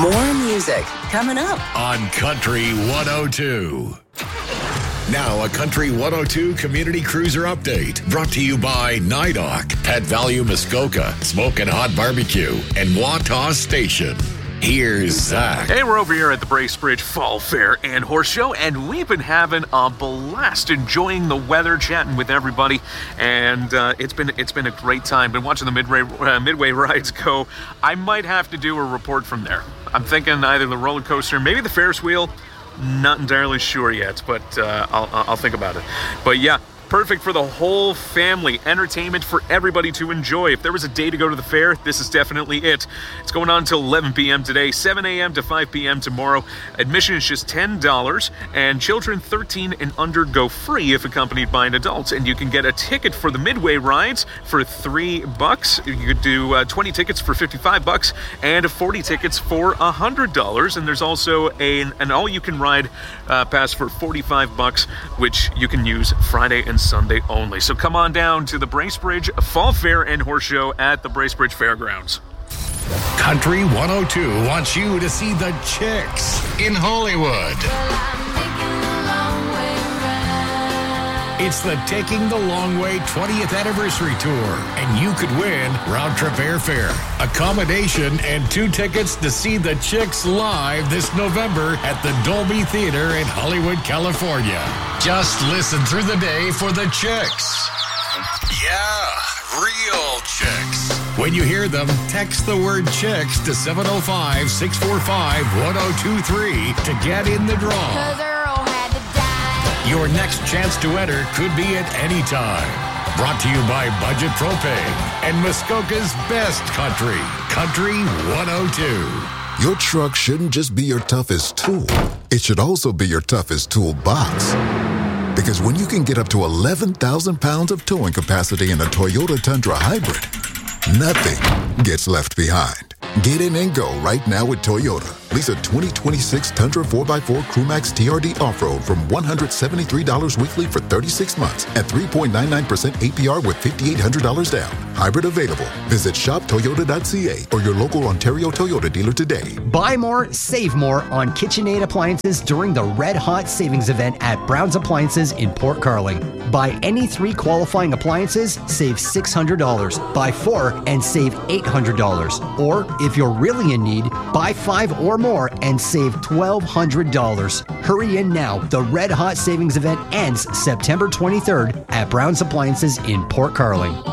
More music coming up on Country 102. Now, a Country 102 Community Cruiser update brought to you by NIDOC, Pet Value Muskoka, Smokin' Hot Barbecue, and Wataw Station. Here's Zach. Hey, we're over here at the Bracebridge Fall Fair and Horse Show, and we've been having a blast enjoying the weather, chatting with everybody, and it's been a great time. Been watching the midway rides go. I might have to do a report from there. I'm thinking either the roller coaster, maybe the Ferris wheel. Not entirely sure yet, but I'll think about it. But yeah, perfect for the whole family. Entertainment for everybody to enjoy. If there was a day to go to the fair, this is definitely it. It's going on until 11 p.m. today, 7 a.m. to 5 p.m. tomorrow. Admission is just $10, and children 13 and under go free if accompanied by an adult. And you can get a ticket for the midway rides for $3. You could do 20 tickets for $55 and 40 tickets for $100. And there's also an all-you-can-ride pass for $45, which you can use Friday and Sunday only. So come on down to the Bracebridge Fall Fair and Horse Show at the Bracebridge Fairgrounds. Country 102 wants you to see the Chicks in Hollywood. It's the Taking the Long Way 20th Anniversary Tour, and you could win round-trip airfare, accommodation, and 2 tickets to see the Chicks live this November at the Dolby Theater in Hollywood, California. Just listen through the day for the Chicks. Yeah, real Chicks. When you hear them, text the word Chicks to 705-645-1023 to get in the draw. Your next chance to enter could be at any time. Brought to you by Budget Propane and Muskoka's best country, Country 102. Your truck shouldn't just be your toughest tool. It should also be your toughest toolbox. Because when you can get up to 11,000 pounds of towing capacity in a Toyota Tundra Hybrid, nothing gets left behind. Get in and go right now with Toyota. Lease a 2026 Tundra 4x4 Crewmax TRD Off-Road from $173 weekly for 36 months at 3.99% APR with $5,800 down. Hybrid available. Visit shoptoyota.ca or your local Ontario Toyota dealer today. Buy more, save more on KitchenAid appliances during the Red Hot Savings Event at Brown's Appliances in Port Carling. Buy any 3 qualifying appliances, save $600. Buy 4 and save $800. Or, if you're really in need, buy 5 or more and save $1,200. Hurry in now. The Red Hot Savings Event ends September 23rd at Brown's Appliances in Port Carling.